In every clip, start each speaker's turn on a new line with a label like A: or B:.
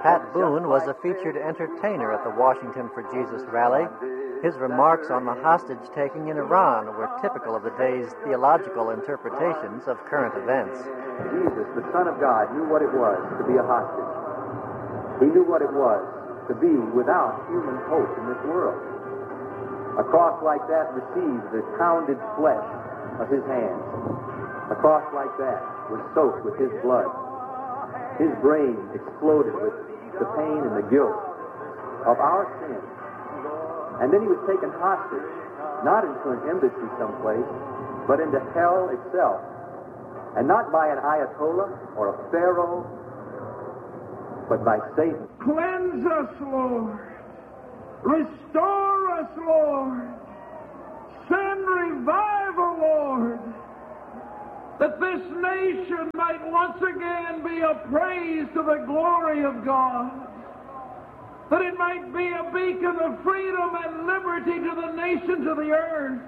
A: Pat Boone was a featured entertainer at the Washington for Jesus rally. His remarks on the hostage-taking in Iran were typical of the day's theological interpretations of current events.
B: Jesus, the Son of God, knew what it was to be a hostage. He knew what it was to be without human hope in this world. A cross like that received the pounded flesh of his hands. A cross like that was soaked with his blood. His brain exploded with the pain and the guilt of our sin. And then he was taken hostage, not into an embassy someplace, but into hell itself. And not by an Ayatollah or a Pharaoh, but by Satan.
C: Cleanse us, Lord. Restore us, Lord. Send revival, Lord, that this nation might once again be a praise to the glory of God, that it might be a beacon of freedom and liberty to the nations of the earth.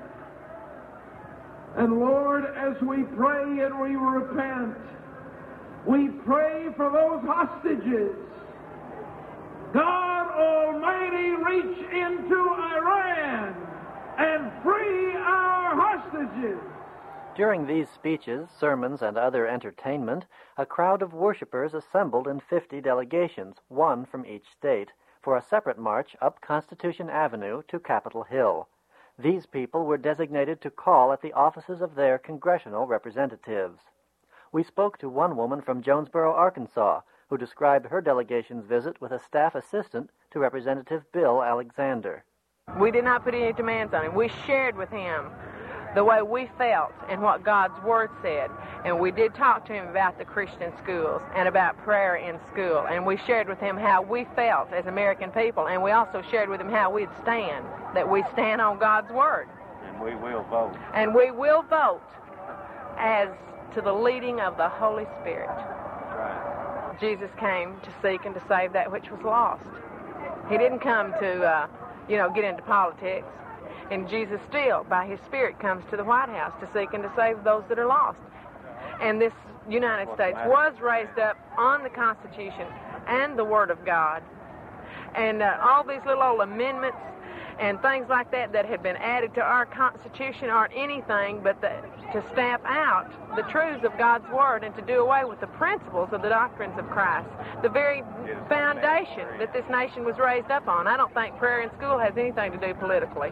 C: And Lord, as we pray and we repent, we pray for those hostages. God Almighty, reach into Iran and free our hostages.
A: During these speeches, sermons, and other entertainment, a crowd of worshipers assembled in 50 delegations, one from each state, for a separate march up Constitution Avenue to Capitol Hill. These people were designated to call at the offices of their congressional representatives. We spoke to one woman from Jonesboro, Arkansas, who described her delegation's visit with a staff assistant to Representative Bill Alexander.
D: We did not put any demands on him. We shared with him the way we felt and what God's Word said. And we did talk to him about the Christian schools and about prayer in school. And we shared with him how we felt as American people. And we also shared with him how we'd stand, that we stand on God's Word.
E: And we will vote.
D: And we will vote as to the leading of the Holy Spirit.
E: Right.
D: Jesus came to seek and to save that which was lost. He didn't come to, get into politics. And Jesus still, by His Spirit, comes to the White House to seek and to save those that are lost. And this United States was raised up on the Constitution and the Word of God. And all these little old amendments and things like that that had been added to our Constitution aren't anything but to stamp out the truths of God's Word and to do away with the principles of the doctrines of Christ, the very foundation that this nation was raised up on. I don't think prayer in school has anything to do politically,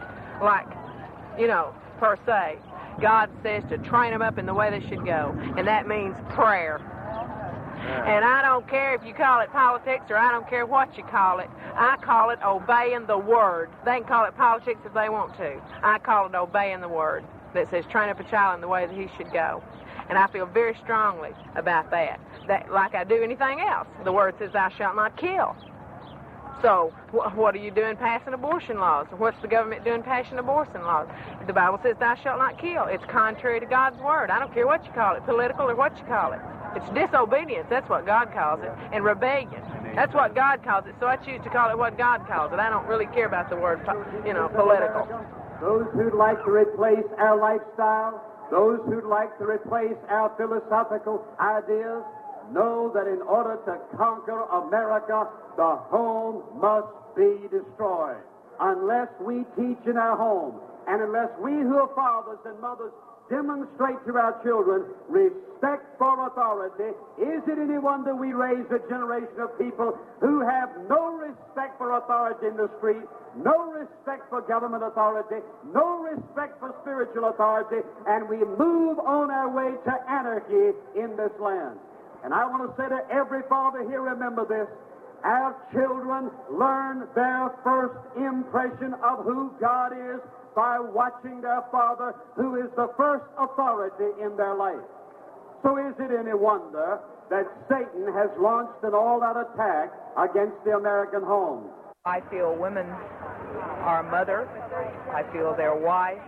D: per se. God says to train them up in the way they should go, and that means prayer. And I don't care if you call it politics or I don't care what you call it. I call it obeying the Word. They can call it politics if they want to. I call it obeying the Word that says train up a child in the way that he should go. And I feel very strongly about that. That, like I do anything else, the Word says thou shalt not kill. So what are you doing passing abortion laws? What's the government doing passing abortion laws? The Bible says thou shalt not kill. It's contrary to God's Word. I don't care what you call it, political or what you call it. It's disobedience. That's what God calls it. And rebellion. That's what God calls it. So I choose to call it what God calls it. I don't really care about the word, political.
C: Those who'd like to replace our lifestyle, those who'd like to replace our philosophical ideas, know that in order to conquer America, the home must be destroyed. Unless we teach in our home, and unless we who are fathers and mothers demonstrate to our children respect for authority, is it any wonder we raise a generation of people who have no respect for authority in the street, no respect for government authority, no respect for spiritual authority, and we move on our way to anarchy in this land. And I want to say to every father here, remember this: our children learn their first impression of who God is by watching their father, who is the first authority in their life. So is it any wonder that Satan has launched an all-out attack against the American home?
F: I feel women are a mother. I feel they're wife.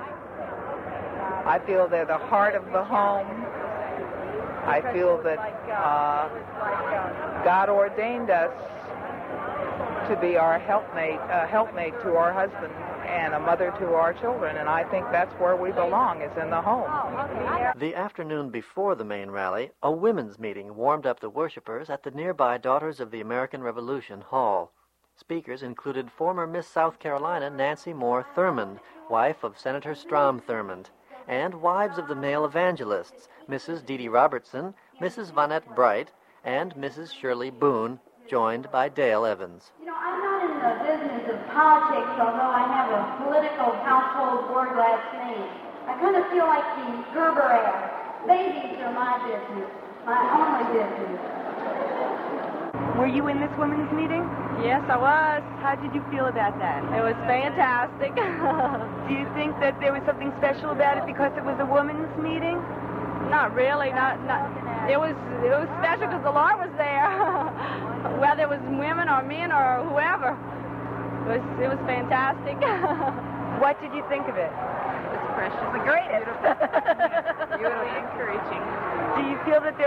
F: I feel they're the heart of the home. I feel that God ordained us to be our helpmate to our husband. and a mother to our children, and I think that's where we belong, is in the home.
A: The afternoon before the main rally, a women's meeting warmed up the worshipers at the nearby Daughters of the American Revolution Hall. Speakers included former Miss South Carolina Nancy Moore Thurmond, wife of Senator Strom Thurmond, and wives of the male evangelists, Mrs. Dee Dee Robertson, Mrs. Vonette Bright, and Mrs. Shirley Boone, joined by Dale Evans.
G: You know, I'm not in the business of politics, although I have a political household word last name. I kind of feel like the Gerber ad. Babies are my business, my only business.
H: Were you in this women's meeting?
I: Yes, I was.
H: How did you feel about that?
I: It was fantastic.
H: Do you think that there was something special about it because it was a women's meeting?
I: Not really. Not. It was special because the Lord was there. Whether it was women or men or whoever, it was fantastic.
H: What did you think of it?
I: It was precious.
H: The greatest.
F: Beautifully encouraging.
H: Do you feel that there